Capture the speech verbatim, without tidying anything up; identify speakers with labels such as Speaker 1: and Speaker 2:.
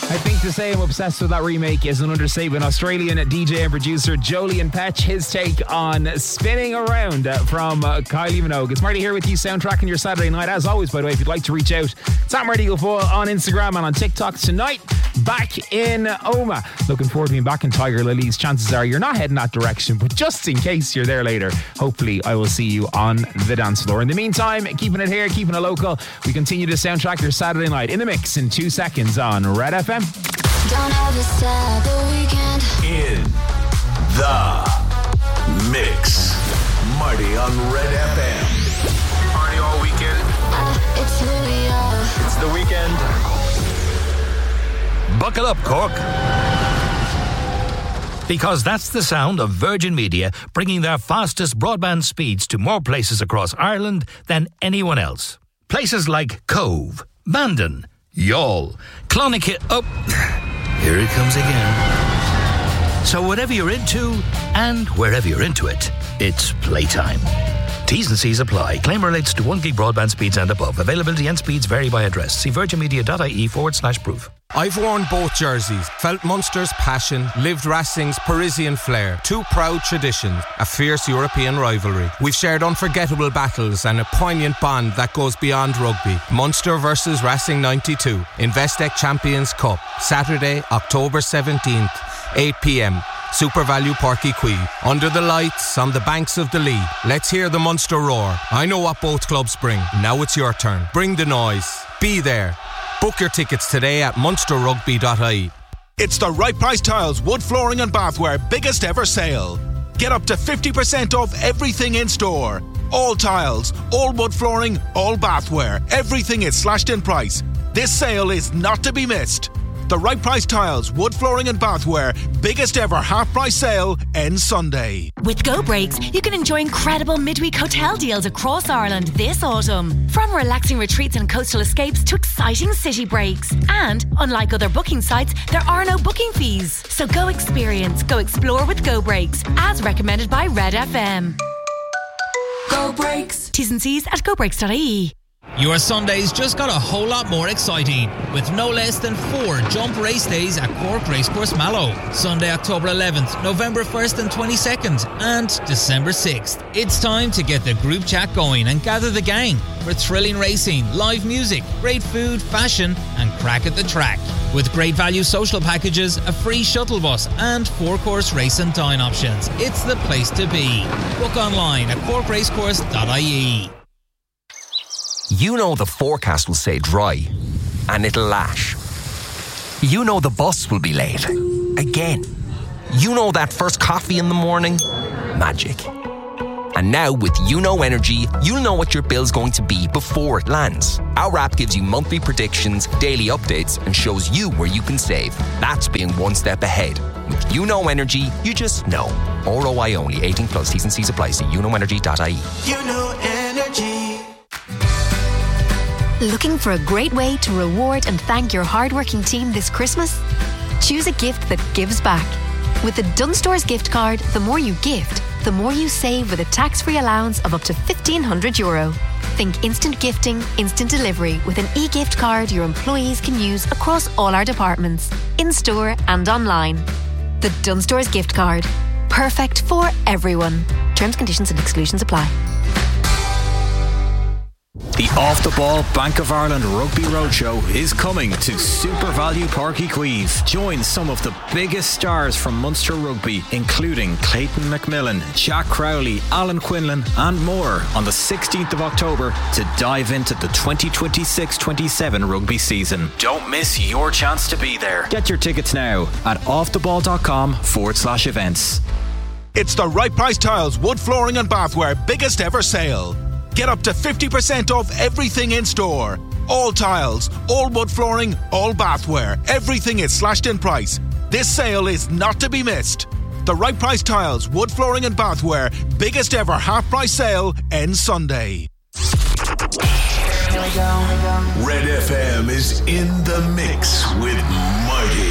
Speaker 1: I think to say I'm obsessed with that remake is an understatement. Australian D J and producer Jolien Petch, his take on Spinning Around uh, from uh, Kylie Minogue. It's Marty here with you, soundtracking your Saturday night. As always, by the way, if you'd like to reach out, it's at Marty Guilfoyle on Instagram and on TikTok. Tonight, back in Oma. Looking forward to being back in Tiger Lilies. Chances are you're not heading that direction, but just in case you're there later, hopefully I will see you on the dance floor. In the meantime, keeping it here, keeping it local, we continue to soundtrack your Saturday night in the mix in two seconds on Red F M.
Speaker 2: Don't overstep the weekend.
Speaker 3: In the mix. Marty on Red F M.
Speaker 4: Party all weekend.
Speaker 2: Uh, it's who we are.
Speaker 4: It's the weekend.
Speaker 3: Buckle up, Cork.
Speaker 5: Because that's the sound of Virgin Media bringing their fastest broadband speeds to more places across Ireland than anyone else. Places like Cove, Bandon, Youghal, Clonakilty. Oh, here it comes again. So whatever you're into and wherever you're into it, it's playtime. T's and C's apply. Claim relates to one gig broadband speeds and above. Availability and speeds vary by address. See virginmedia.ie forward slash proof.
Speaker 6: I've worn both jerseys, felt Munster's passion, lived Racing's Parisian flair. Two proud traditions, a fierce European rivalry. We've shared unforgettable battles and a poignant bond that goes beyond rugby. Munster versus Racing ninety-two. Investec Champions Cup, Saturday, October seventeenth, eight p.m. Super Value Páirc Uí Chaoimh. Under the lights, on the banks of the Lee. Let's hear the Munster roar. I know what both clubs bring. Now it's your turn. Bring the noise. Be there. Book your tickets today at munster rugby dot I E.
Speaker 7: It's the Right Price Tiles Wood Flooring and Bathware biggest ever sale. Get up to fifty percent off everything in store. All tiles, all wood flooring, all bathware. Everything is slashed in price. This sale is not to be missed. The Right Price Tiles, Wood Flooring and Bathware biggest ever half price sale ends Sunday.
Speaker 8: With Go Breaks, you can enjoy incredible midweek hotel deals across Ireland this autumn. From relaxing retreats and coastal escapes to exciting city breaks. And, unlike other booking sites, there are no booking fees. So go experience, go explore with Go Breaks, as recommended by Red F M. Go Breaks. T's and C's at go breaks dot I E.
Speaker 9: Your Sundays just got a whole lot more exciting with no less than four jump race days at Cork Racecourse Mallow. Sunday, October eleventh, November first and twenty-second and December sixth. It's time to get the group chat going and gather the gang for thrilling racing, live music, great food, fashion and crack at the track. With great value social packages, a free shuttle bus and four-course race and dine options. It's the place to be. Book online at cork racecourse dot I E.
Speaker 10: You know the forecast will say dry, and it'll lash. You know the bus will be late. Again. You know that first coffee in the morning? Magic. And now with YouKnow Energy, you'll know what your bill's going to be before it lands. Our app gives you monthly predictions, daily updates, and shows you where you can save. That's being one step ahead. With YouKnow Energy, you just know. R O I only. eighteen plus. T's and C's apply. See you know energy dot I E.
Speaker 2: YouKnow Energy.
Speaker 11: Looking for a great way to reward and thank your hardworking team this Christmas? Choose a gift that gives back. With the Dunnes Stores gift card, the more you gift, the more you save with a tax-free allowance of up to fifteen hundred euro. Think instant gifting, instant delivery with an e-gift card your employees can use across all our departments, in-store and online. The Dunnes Stores gift card. Perfect for everyone. Terms, conditions and exclusions apply.
Speaker 12: The Off the Ball Bank of Ireland Rugby Roadshow is coming to Super Value Páirc Uí Chaoimh. Join some of the biggest stars from Munster Rugby, including Clayton McMillan, Jack Crowley, Alan Quinlan, and more on the sixteenth of October to dive into the twenty twenty-six twenty-seven rugby season. Don't miss your chance to be there. Get your tickets now at offtheball.com forward slash events.
Speaker 7: It's the Right Price Tiles Wood Flooring and Bathware biggest ever sale. Get up to fifty percent off everything in store. All tiles, all wood flooring, all bathware. Everything is slashed in price. This sale is not to be missed. The Right Price Tiles, Wood Flooring and Bathware biggest ever half price sale ends Sunday.
Speaker 3: Red F M is in the mix with Marty.